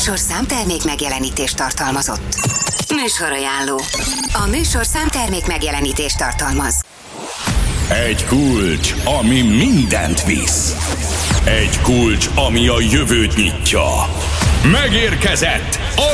műsor számtermék megjelenítést tartalmazott. Műsorajánló. A műsor számtermék megjelenítést tartalmaz. Egy kulcs, ami mindent visz. Egy kulcs, ami a jövőt nyitja. Megérkezett a